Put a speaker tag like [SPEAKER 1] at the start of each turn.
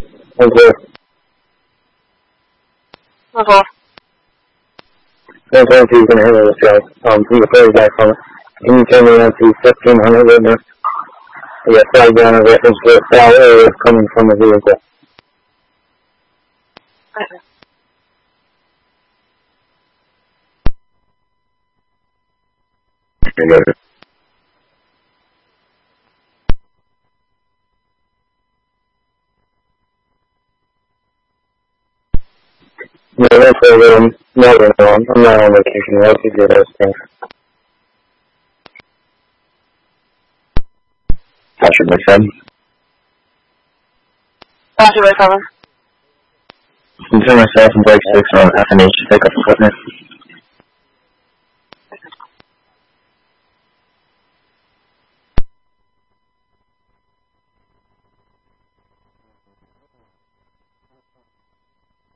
[SPEAKER 1] Okay.
[SPEAKER 2] Okay.
[SPEAKER 1] That's one you can handle the show. From the further back from it. Can you turn me on to 1500 Whitmer? I got flag down a reference to a foul area coming from the vehicle.
[SPEAKER 2] Okay.
[SPEAKER 1] Good. No, that's a little northern one. I'm not on vacation. I like to do those things.
[SPEAKER 3] Patrick McFadden.
[SPEAKER 2] Pass it by 7.
[SPEAKER 3] Consumer myself and break 6 on FNH to pick up equipment.